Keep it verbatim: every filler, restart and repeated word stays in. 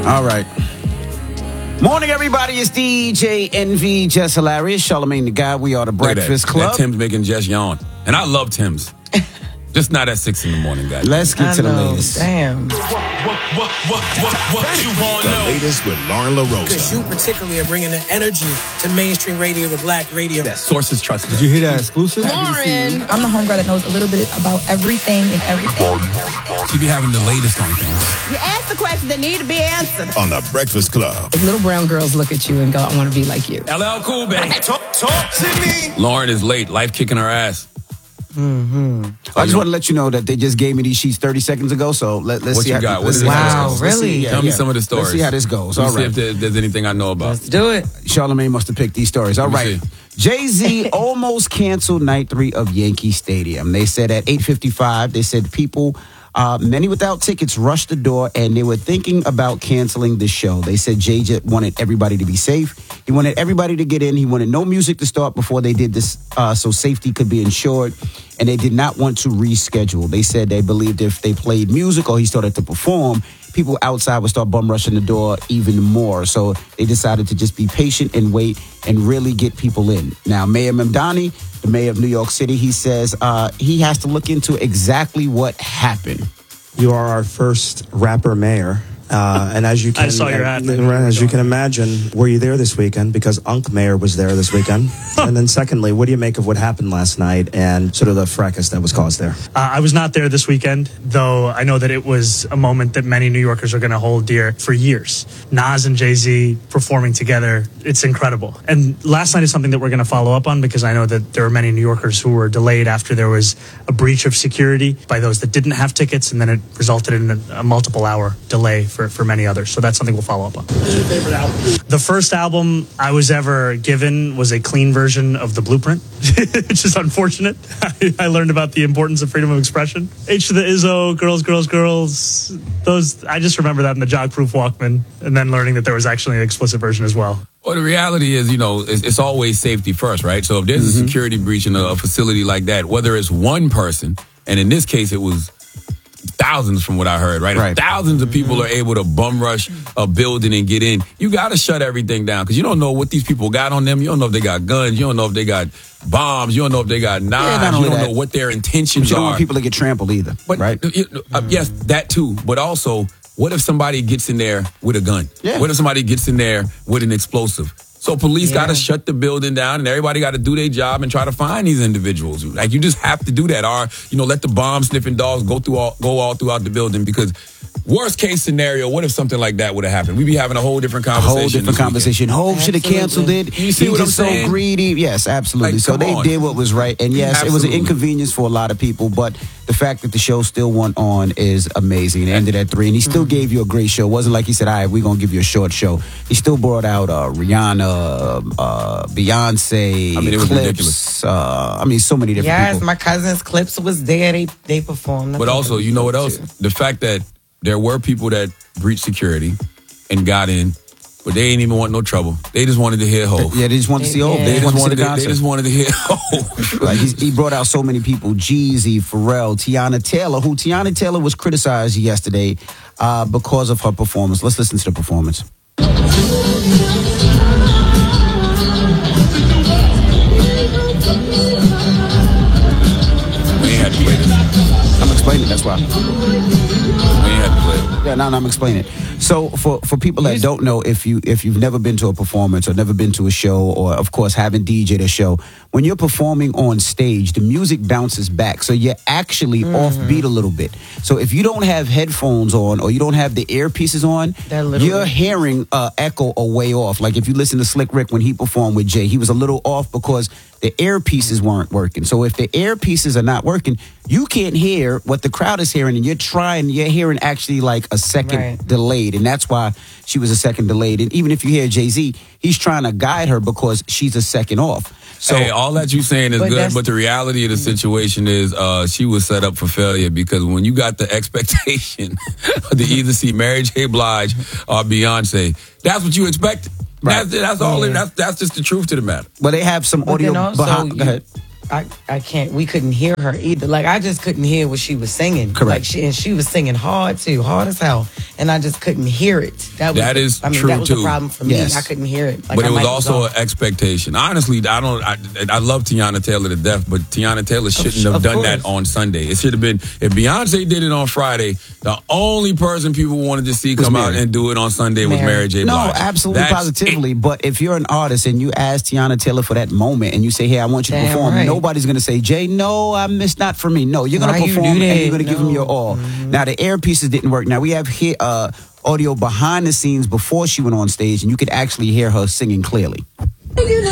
All right. Morning, everybody. It's D J N V, Jess Hilarious, Charlamagne the Guy. We are the Breakfast that. Club. That Tim's making Jess yawn. And I love Tim's. Just not at six in the morning, guys. Let's get I to the know. latest. Damn. What, what, what, what, what you want to The know? latest with Lauren LaRosa. Because you particularly are bringing the energy to mainstream radio, to black radio. Sources trusted. Did you hear that exclusive? Lauren. I'm the homegirl that knows a little bit about everything and everything. She be having the latest on things. You ask the questions that need to be answered. On the Breakfast Club. If little brown girls look at you and go, I want to be like you. L L Cool, baby. Talk, talk to me. Lauren is late. Life kicking her ass. Mm-hmm. I just want to let you know that they just gave me these sheets thirty seconds ago. So let, let's What see you how, got? let's What see is how it? this Wow, goes. Let's see, really? yeah, Tell me yeah. some of the stories. Let's see how this goes. Let me All see right. if there, there's anything I know about. Let's do it. Charlamagne must have picked these stories. All Let me right. see. Jay-Z almost canceled night three of Yankee Stadium. They said at eight fifty-five, they said people, uh, many without tickets, rushed the door and they were thinking about canceling the show. They said Jay just wanted everybody to be safe. He wanted everybody to get in. He wanted no music to start before they did this uh, so safety could be ensured. And they did not want to reschedule. They said they believed if they played music or he started to perform, people outside would start bum rushing the door even more. So they decided to just be patient and wait and really get people in. Now, Mayor Mamdani, the mayor of New York City, he says uh, he has to look into exactly what happened. You are our first rapper mayor. Uh, and as you can, I saw your ad. as you can imagine, were you there this weekend? Because Unc Mayor was there this weekend. And then secondly, what do you make of what happened last night and sort of the fracas that was caused there? Uh, I was not there this weekend, though I know that it was a moment that many New Yorkers are going to hold dear for years. Nas and Jay-Z performing together, it's incredible. And last night is something that we're going to follow up on because I know that there were many New Yorkers who were delayed after there was a breach of security by those that didn't have tickets, and then it resulted in a, a multiple hour delay for, for many others. So that's something we'll follow up on. What's your favorite album? The first album I was ever given was a clean version of The Blueprint, which is unfortunate. I, I learned about the importance of freedom of expression. H to the Izzo, Girls, Girls, Girls. Those, I just remember that in the Jog-Proof Walkman, and then learning that there was actually an explicit version as well. Well, the reality is, you know, it's, it's always safety first, right? So if there's Mm-hmm. a security breach in a, a facility like that, whether it's one person, and in this case it was thousands from what I heard, right? Right. If thousands of people are able to bum rush a building and get in, you got to shut everything down because you don't know what these people got on them. You don't know if they got guns. You don't know if they got bombs. You don't know if they got knives. not you only don't that, know what their intentions But you don't are. want people to get trampled either, But right? you know, uh, yes, that too. But also, what if somebody gets in there with a gun? Yeah. What if somebody gets in there with an explosive? So police Yeah. got to shut the building down, and everybody got to do their job and try to find these individuals. Like you just have to do that, or you know, let the bomb sniffing dogs go through all go all throughout the building. Because worst case scenario, what if something like that would have happened? We'd be having a whole different A conversation. whole different this weekend. conversation. Hove should have canceled it. You see He what I'm just so saying? greedy. Yes, absolutely. Like, so come they on. did what was right. And yes, it was an Absolutely. inconvenience for a lot of people, but the fact that the show still went on is amazing. It ended at three, and he still gave you a great show. It wasn't like he said, all right, we're going to give you a short show. He still brought out uh, Rihanna, uh, Beyonce, I mean, it was Clips. ridiculous. Uh, I mean, so many different Yes, people. my cousin's Clips was there. They they performed. But also, you know what else? The fact that there were people that breached security and got in, but they ain't even want no trouble. They just wanted to hear Hov. Yeah, they just wanted to see Hov. Yeah. They They just just wanted to see wanted the to, they concert. just wanted to hear Hov. Like he's, he brought out so many people: Jeezy, Pharrell, Tiana Taylor. Who Tiana Taylor was criticized yesterday uh, because of her performance. Let's listen to the performance. We ain't had to play this. I'm explaining. That's why. We ain't had to play it. Yeah, no, no, I'm explaining. So for, for people that don't know, if you if you've never been to a performance or never been to a show, or of course haven't D J'd a show, when you're performing on stage, the music bounces back, so you're actually offbeat a little bit. So if you don't have headphones on or you don't have the earpieces on, That little- you're hearing uh, echo or way off. Like if you listen to Slick Rick when he performed with Jay, he was a little off because the earpieces weren't working. So if the earpieces are not working, you can't hear what the crowd is hearing, and you're trying, you're hearing actually like a second Right. delayed, and that's why she was a second delayed. And even if you hear Jay-Z, he's trying to guide her because she's a second off. So hey, all that you saying is But good, that's- but the reality of the situation is uh, she was set up for failure because when you got the expectation to either see Mary J. Blige or Beyonce, that's what you expected. Right. That's, that's all. Yeah. That's that's just the truth to the matter. but they have some But audio then also, behind. you- Go ahead. I, I can't. We couldn't hear her either. Like I just couldn't hear what she was singing. Correct. Like she and she was singing hard too, hard as hell, and I just couldn't hear it. That was That the, is I mean, true, that was too. the problem for Yes. me. I couldn't hear it. Like But my it was mic also off. an expectation. Honestly, I don't. I, I love Tiana Taylor to death, but Tiana Taylor shouldn't have of done course. that on Sunday. It should have been if Beyonce did it on Friday. The only person people wanted to see Was come out Mary. and do it on Sunday was Mary. Mary J. No, Blige. absolutely, That's positively. it. But if you're an artist and you ask Tiana Taylor for that moment and you say, hey, I want you to Damn perform, right. nobody's going to say, Jay, no, I missed not for me. No, you're going Why to you perform do and that? you're going to give them No. your all. Now, the earpieces didn't work. Now, we have here uh, audio behind the scenes before she went on stage, and you could actually hear her singing clearly. You know